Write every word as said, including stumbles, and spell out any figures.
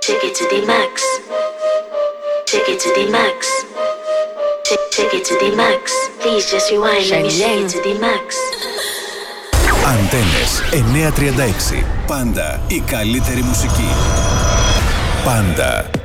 Take it to the max. Take it to the max. Take, take it to the max. Please just rewind. Let me take it to the max. Αντένες εννιακόσια τριάντα έξι. Πάντα η καλύτερη μουσική. Πάντα.